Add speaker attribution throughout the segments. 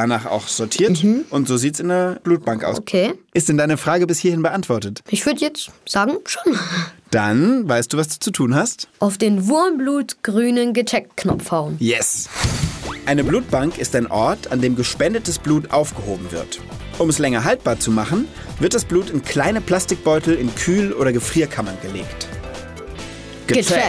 Speaker 1: danach auch sortiert. Und so sieht's in der Blutbank aus.
Speaker 2: Okay.
Speaker 1: Ist denn deine Frage bis hierhin beantwortet?
Speaker 2: Ich würde jetzt sagen, schon.
Speaker 1: Dann weißt du, was du zu tun hast?
Speaker 2: Auf den Wurmblutgrünen Gecheckt-Knopf hauen.
Speaker 1: Yes! Eine Blutbank ist ein Ort, an dem gespendetes Blut aufgehoben wird. Um es länger haltbar zu machen, wird das Blut in kleine Plastikbeutel in Kühl- oder Gefrierkammern gelegt.
Speaker 2: Gecheckt.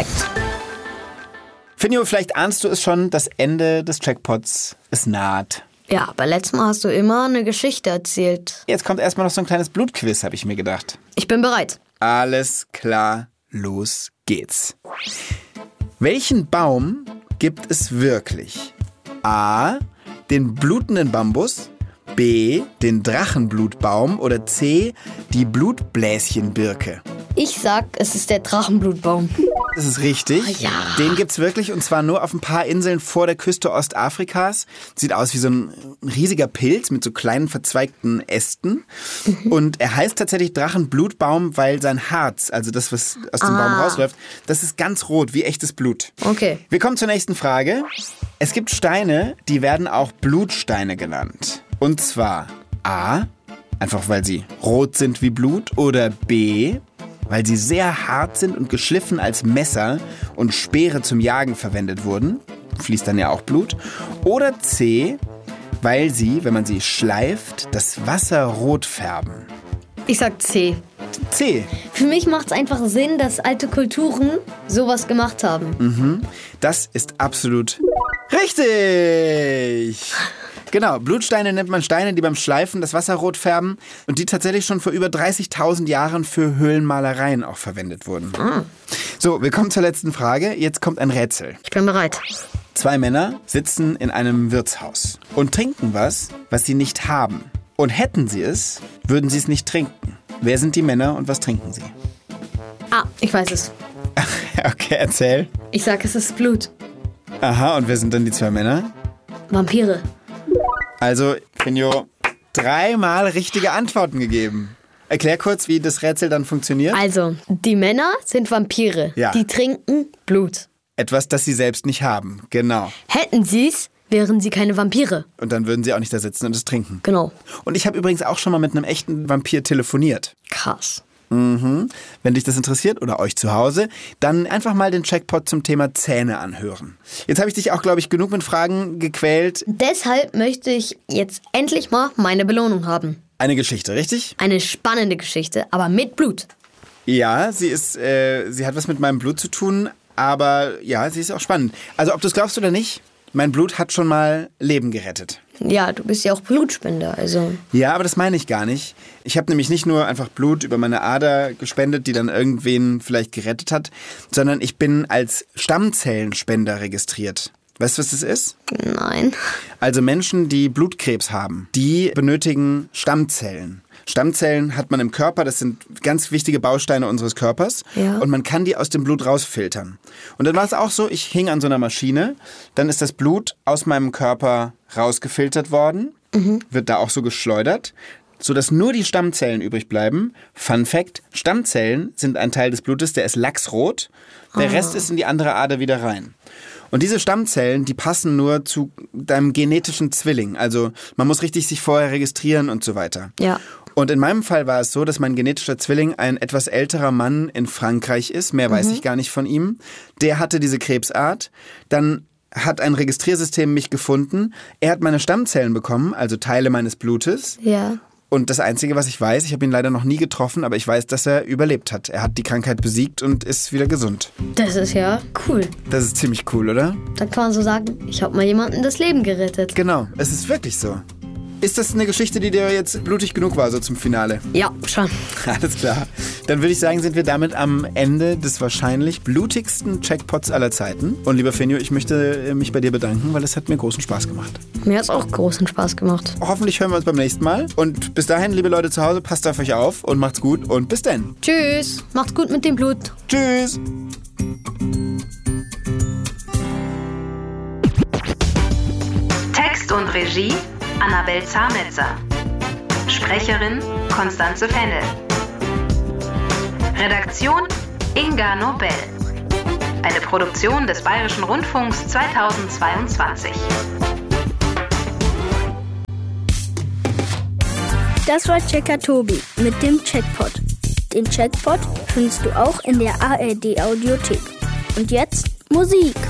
Speaker 1: Finjo, vielleicht ahnst du es schon, das Ende des Jackpots ist naht.
Speaker 2: Ja, aber letztes Mal hast du immer eine Geschichte erzählt.
Speaker 1: Jetzt kommt erstmal noch so ein kleines Blutquiz, habe ich mir gedacht.
Speaker 2: Ich bin bereit.
Speaker 1: Alles klar, los geht's. Welchen Baum gibt es wirklich? A. Den blutenden Bambus, B. Den Drachenblutbaum oder C. Die Blutbläschenbirke.
Speaker 2: Ich sag, es ist der Drachenblutbaum.
Speaker 1: Das ist richtig.
Speaker 2: Oh ja.
Speaker 1: Den gibt's wirklich und zwar nur auf ein paar Inseln vor der Küste Ostafrikas. Sieht aus wie so ein riesiger Pilz mit so kleinen verzweigten Ästen. Und er heißt tatsächlich Drachenblutbaum, weil sein Harz, also das, was aus dem Baum rausläuft, das ist ganz rot, wie echtes Blut.
Speaker 2: Okay.
Speaker 1: Wir kommen zur nächsten Frage. Es gibt Steine, die werden auch Blutsteine genannt. Und zwar A, einfach weil sie rot sind wie Blut, oder B, weil sie sehr hart sind und geschliffen als Messer und Speere zum Jagen verwendet wurden. Fließt dann ja auch Blut. Oder C, weil sie, wenn man sie schleift, das Wasser rot färben.
Speaker 2: Ich sag C.
Speaker 1: C.
Speaker 2: Für mich macht es einfach Sinn, dass alte Kulturen sowas gemacht haben.
Speaker 1: Das ist absolut richtig. Genau, Blutsteine nennt man Steine, die beim Schleifen das Wasser rot färben und die tatsächlich schon vor über 30.000 Jahren für Höhlenmalereien auch verwendet wurden. So, wir kommen zur letzten Frage. Jetzt kommt ein Rätsel.
Speaker 2: Ich bin bereit.
Speaker 1: 2 Männer sitzen in einem Wirtshaus und trinken was sie nicht haben. Und hätten sie es, würden sie es nicht trinken. Wer sind die Männer und was trinken sie?
Speaker 2: Ich weiß es.
Speaker 1: Okay, erzähl.
Speaker 2: Ich sag, es ist Blut.
Speaker 1: Aha, und wer sind dann die 2 Männer?
Speaker 2: Vampire.
Speaker 1: Also, Finjo, 3-mal richtige Antworten gegeben. Erklär kurz, wie das Rätsel dann funktioniert.
Speaker 2: Also, die Männer sind Vampire.
Speaker 1: Ja.
Speaker 2: Die trinken Blut.
Speaker 1: Etwas, das sie selbst nicht haben, genau.
Speaker 2: Hätten sie's, wären sie keine Vampire.
Speaker 1: Und dann würden sie auch nicht da sitzen und es trinken.
Speaker 2: Genau.
Speaker 1: Und ich habe übrigens auch schon mal mit einem echten Vampir telefoniert.
Speaker 2: Krass.
Speaker 1: Wenn dich das interessiert oder euch zu Hause, dann einfach mal den Jackpot zum Thema Zähne anhören. Jetzt habe ich dich auch, glaube ich, genug mit Fragen gequält.
Speaker 2: Deshalb möchte ich jetzt endlich mal meine Belohnung haben.
Speaker 1: Eine Geschichte, richtig?
Speaker 2: Eine spannende Geschichte, aber mit Blut.
Speaker 1: Ja, sie hat was mit meinem Blut zu tun, aber ja, sie ist auch spannend. Also ob du es glaubst oder nicht, mein Blut hat schon mal Leben gerettet.
Speaker 2: Ja, du bist ja auch Blutspender, also...
Speaker 1: Ja, aber das meine ich gar nicht. Ich habe nämlich nicht nur einfach Blut über meine Ader gespendet, die dann irgendwen vielleicht gerettet hat, sondern ich bin als Stammzellenspender registriert. Weißt du, was das ist?
Speaker 2: Nein.
Speaker 1: Also Menschen, die Blutkrebs haben, die benötigen Stammzellen. Stammzellen hat man im Körper, das sind ganz wichtige Bausteine unseres Körpers.
Speaker 2: Ja.
Speaker 1: Und man kann die aus dem Blut rausfiltern. Und dann war es auch so, ich hing an so einer Maschine, dann ist das Blut aus meinem Körper rausgefiltert worden, wird da auch so geschleudert, sodass nur die Stammzellen übrig bleiben. Fun Fact, Stammzellen sind ein Teil des Blutes, der ist lachsrot, der Rest ist in die andere Ader wieder rein. Und diese Stammzellen, die passen nur zu deinem genetischen Zwilling. Also man muss richtig sich vorher registrieren und so weiter.
Speaker 2: Ja.
Speaker 1: Und in meinem Fall war es so, dass mein genetischer Zwilling ein etwas älterer Mann in Frankreich ist. Mehr weiß ich gar nicht von ihm. Der hatte diese Krebsart. Dann hat ein Registriersystem mich gefunden. Er hat meine Stammzellen bekommen, also Teile meines Blutes.
Speaker 2: Ja.
Speaker 1: Und das Einzige, was ich weiß, ich habe ihn leider noch nie getroffen, aber ich weiß, dass er überlebt hat. Er hat die Krankheit besiegt und ist wieder gesund.
Speaker 2: Das ist ja cool.
Speaker 1: Das ist ziemlich cool, oder?
Speaker 2: Dann kann man so sagen, ich habe mal jemandem das Leben gerettet.
Speaker 1: Genau, es ist wirklich so. Ist das eine Geschichte, die dir jetzt blutig genug war, so zum Finale?
Speaker 2: Ja, schon.
Speaker 1: Alles klar. Dann würde ich sagen, sind wir damit am Ende des wahrscheinlich blutigsten Jackpots aller Zeiten. Und lieber Finjo, ich möchte mich bei dir bedanken, weil es hat mir großen Spaß gemacht.
Speaker 2: Mir hat es auch großen Spaß gemacht.
Speaker 1: Hoffentlich hören wir uns beim nächsten Mal. Und bis dahin, liebe Leute zu Hause, passt auf euch auf und macht's gut und bis dann.
Speaker 2: Tschüss. Macht's gut mit dem Blut.
Speaker 1: Tschüss.
Speaker 3: Text und Regie Annabel Zametzer. Sprecherin Konstanze Fennel. Redaktion Inga Nobel. Eine Produktion des Bayerischen Rundfunks 2022.
Speaker 4: Das war Checker Tobi mit dem Checkpot. Den Checkpot findest du auch in der ARD Audiothek. Und jetzt Musik.